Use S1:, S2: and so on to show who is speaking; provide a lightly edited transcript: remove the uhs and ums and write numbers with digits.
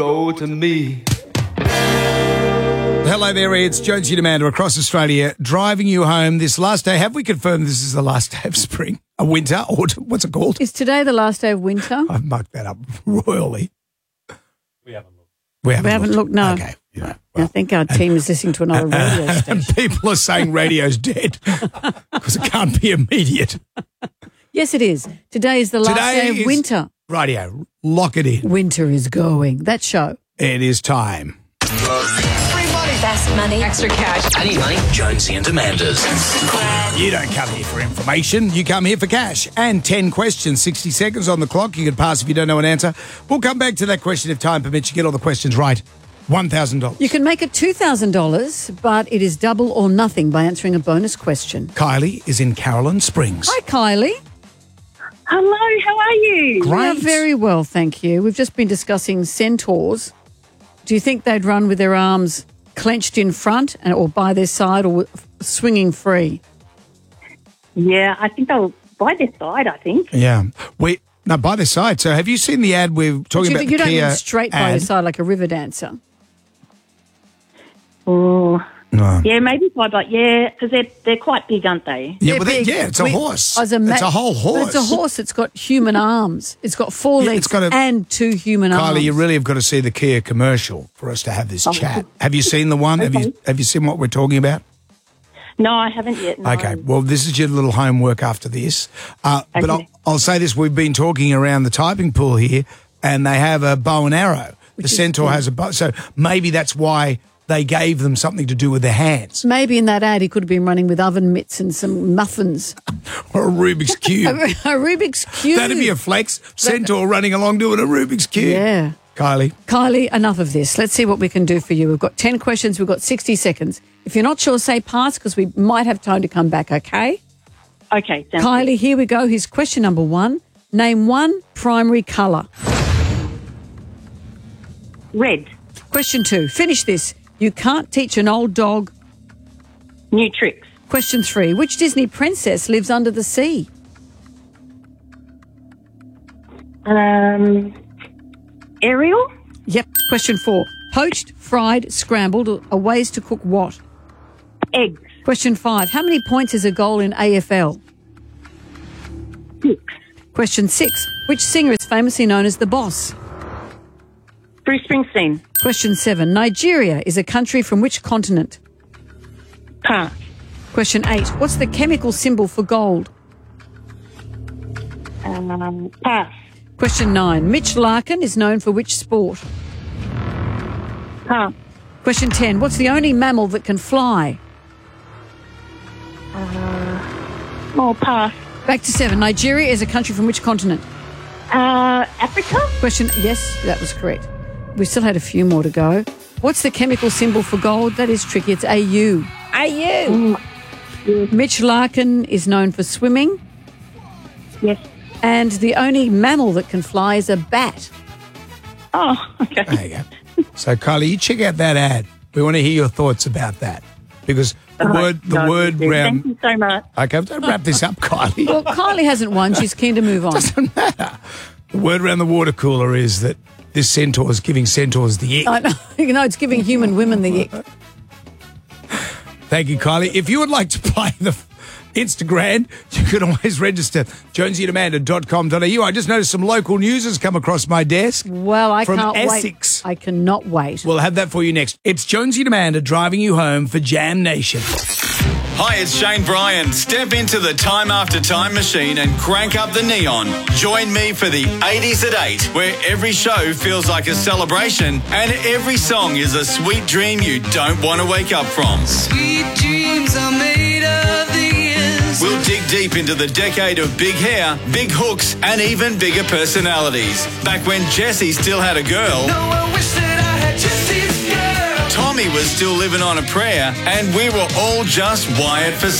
S1: Go to me.
S2: Hello there, it's Jonesy and Amanda across Australia driving you home this last day. Have we confirmed this is the last day of spring? A winter? Autumn? What's it called?
S3: Is today the last day of winter?
S2: I've mucked that up royally.
S1: We haven't looked.
S2: We haven't
S3: looked, no.
S2: Okay. Yeah,
S3: I think our team is listening to another radio
S2: and
S3: station.
S2: people are saying radio's dead because it can't be immediate.
S3: Yes, it is. Today is the last day of winter.
S2: Radio, lock it in.
S3: Winter is going. That show.
S2: It is time.
S4: Best money. Extra cash.
S5: I need money. Jonesy and Amanda's.
S2: You don't come here for information. You come here for cash. And 10 questions, 60 seconds on the clock. You can pass if you don't know an answer. We'll come back to that question if time permits. You get all the questions right. $1,000.
S3: You can make it $2,000, but it is double or nothing by answering a bonus question.
S2: Kylie is in Caroline Springs.
S3: Hi, Kylie.
S6: Hello, how are you?
S3: We are very well, thank you. We've just been discussing centaurs. Do you think they'd run with their arms clenched in front or by their side or swinging free?
S6: Yeah, I think they'll by their side, I think.
S2: Yeah. No, by their side. So have you seen the ad we're talking about?
S3: You don't
S2: Kia
S3: mean straight by
S2: ad?
S3: your side like a river dancer?
S6: Oh,
S2: No.
S6: yeah, maybe side by, yeah, because they're quite big, aren't they?
S2: Yeah,
S3: They're
S2: well,
S3: big.
S2: it's a horse.
S3: It's
S2: It's a whole horse.
S3: It's a horse. It's got human arms. It's got four
S2: Yeah,
S3: legs
S2: it's got
S3: and two human arms.
S2: Kylie, you really have got to see the Kia commercial for us to have this chat. Have you seen the one?
S6: Okay.
S2: Have you seen what we're talking about?
S6: No, I haven't yet. No.
S2: Okay, well, this is your little homework after this. But
S6: Okay.
S2: I'll say this. We've been talking around the typing pool here, and they have a bow and arrow. The centaur has a bow. So maybe that's why they gave them something to do with their hands.
S3: Maybe in that ad he could have been running with oven mitts and some muffins.
S2: Or a Rubik's
S3: A
S2: Cube.
S3: Rubik's Cube.
S2: That'd be a flex. Centaur running along doing a Rubik's Cube.
S3: Yeah.
S2: Kylie.
S3: Kylie, enough of this. Let's see what we can do for you. We've got 10 questions. We've got 60 seconds. If you're not sure, say pass because we might have time to come back, okay?
S6: Okay, sounds
S3: Kylie, here we go. Here's question number 1. Name one primary colour.
S6: good. Red,
S3: Question 2. Finish this. You can't teach an old dog.
S6: new tricks.
S3: Question 3. Which Disney princess lives under the sea?
S6: Ariel,
S3: Yep. Question 4. Poached, fried, scrambled are ways to cook what?
S6: eggs,
S3: Question 5. How many points is a goal in AFL?
S6: 6.
S3: Question 6. Which singer is famously known as the Boss?
S6: Bruce Springsteen,
S3: Question 7. Nigeria is a country from which continent?
S6: pass.
S3: Question 8. What's the chemical symbol for gold?
S6: Pass.
S3: Question 9. Mitch Larkin is known for which sport?
S6: Pass.
S3: Question 10. What's the only mammal that can fly?
S6: Pass.
S3: Back to 7. Nigeria is a country from which continent?
S6: Africa,
S3: Question, yes, that was correct. We still had a few more to go. What's the chemical symbol for gold? That is tricky. It's AU. AU. Mitch Larkin is known for swimming.
S6: yes.
S3: And the only mammal that can fly is a bat.
S6: Oh, okay.
S2: There you go. So, Kylie, you check out that ad. We want to hear your thoughts about that. Because the word
S6: Thank
S2: round...
S6: you so much.
S2: Okay, don't wrap this up, Kylie.
S3: Well, Kylie hasn't won. She's keen to move on.
S2: Doesn't matter. The word around the water cooler is that this centaur is giving centaurs the ick.
S3: I know. You know, it's giving human women the ick.
S2: Thank you, Kylie. If you would like to play the Instagram, you can always register jonesyandamanda.com.au. I just noticed some local news has come across my desk.
S3: Well, I
S2: From
S3: can't
S2: Essex.
S3: wait. I cannot wait.
S2: We'll have that for you next. It's Jonesy and Amanda driving you home for Jam Nation.
S7: Hi, it's Shane Bryan. Step into the Time After Time machine and crank up the neon. Join me for the 80s at 8, where every show feels like a celebration and every song is a sweet dream you don't want to wake up from.
S8: Sweet dreams are made of these.
S7: We'll dig deep into the decade of big hair, big hooks, and even bigger personalities. Back when Jessie still had a girl,
S8: No, I wish that I had Jesse's girl.
S7: Tommy was still living on a prayer, and we were all just wired for